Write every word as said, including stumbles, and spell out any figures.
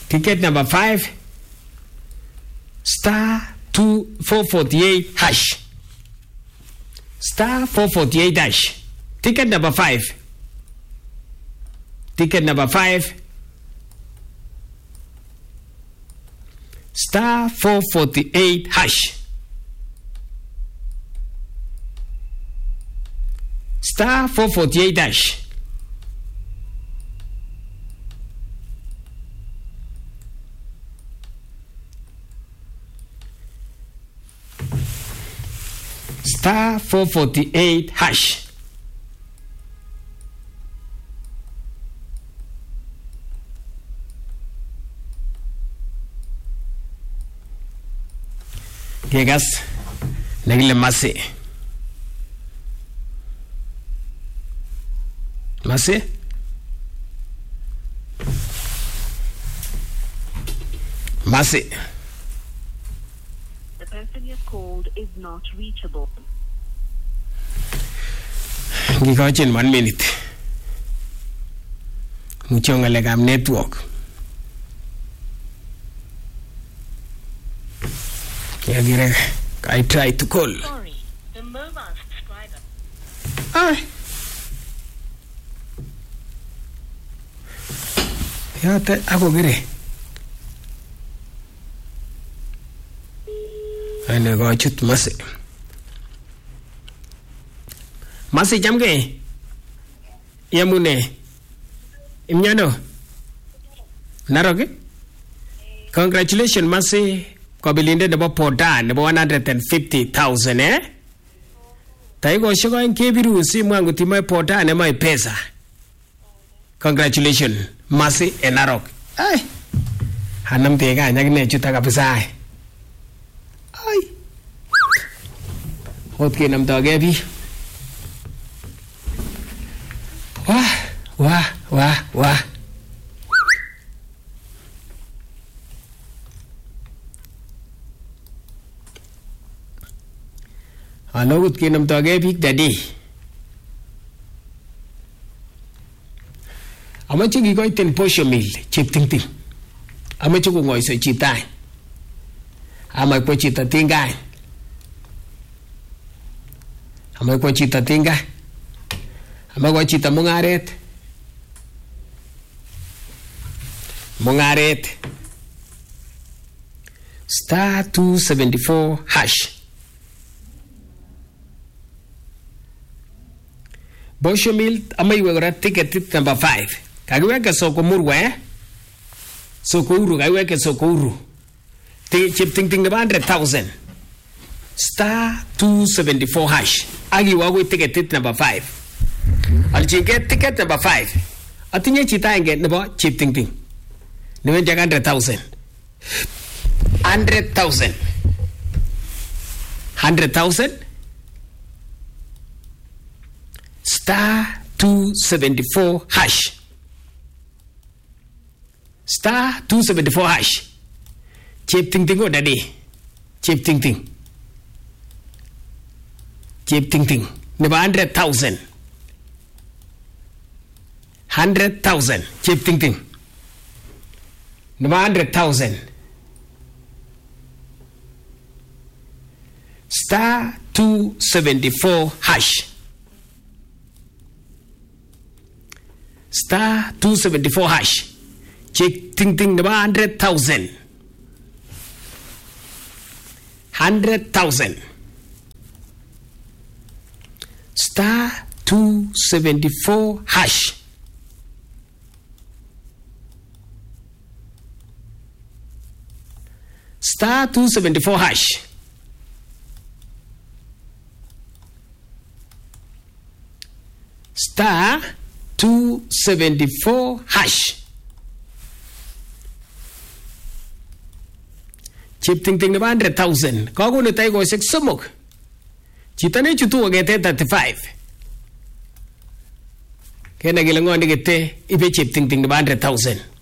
Ticket number five. Star two four forty-eight hash. Star four forty-eight hash. Ticket number five. Ticket number five. Star four forty-eight hash. Star four forty-eight hash. Star four forty-eight hash. Gegas negile masi. Masi? Masi. The person you've called is not reachable. Gikochin one minute. Muchonga legam network. I try to call. Sorry, the mobile subscriber. Ah. Yata ako gire. Ane go chut masi. Masi jamge. Yamune. Imnyano. Naroge. Congratulations Masi. Kobilinde nebo poda nebo one hundred fifty thousand eh. Taigo shoko in kebiru si mwangu timai poda ne mai pesa. Congratulations Masi Enarok. Ay. Hanam tega nyagne chuta kabisa. Ay. Hot ke nam doge bhi. Wah, wah, wah, wah. Anogut ke nam toge big daddy. Amachi gi koi ten posho mil chip ting ting. Amachi ko ngoi so chip tai. Amai po chita tingai. Amai po chita tingai. Amai po chita mungaret. Mungaret. Star two seventy-four hash. Bosho mil amai wegora ticket number five. Kagiweke soko murwe. Soko uru kagiweke soko uru. Chip ting ting one hundred thousand. Star two seventy-four hash. Agi wago ticket number five. Al get ticket number five. Atinya cita inget nebo chip ting ting. Newen jaga one hundred thousand. one hundred thousand. one hundred thousand. Star two seventy-four hash. Star two seventy-four hash. Chip ting ting go daddy. Chip ting ting. Chip ting ting. Never hundred thousand. Hundred thousand. Chip ting ting. Never hundred thousand. Star two seventy-four hash. Star two seventy-four hash. Check ting ting about hundred thousand. Hundred thousand. Star two seventy-four hash. Star two seventy-four hash. Star two seventy-four hash. Chip ting ting about hundred thousand. Kago na tayo go six sumok. Chita na chutu agete thirty-five. Kaya nagilango ni gete ibe chip ting ting about hundred thousand.